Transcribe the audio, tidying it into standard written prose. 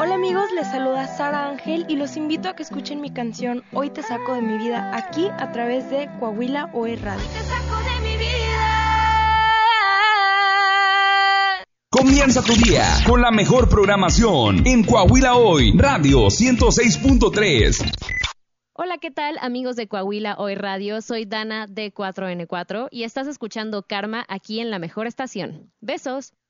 Hola amigos, les saluda Sara Ángel y los invito a que escuchen mi canción Hoy te saco de mi vida aquí a través de Coahuila Hoy Radio. Hoy te saco de mi vida. Comienza tu día con la mejor programación en Coahuila Hoy Radio 106.3. Hola, ¿qué tal amigos de Coahuila Hoy Radio? Soy Dana de 4N4 y estás escuchando Karma aquí en la mejor estación. Besos.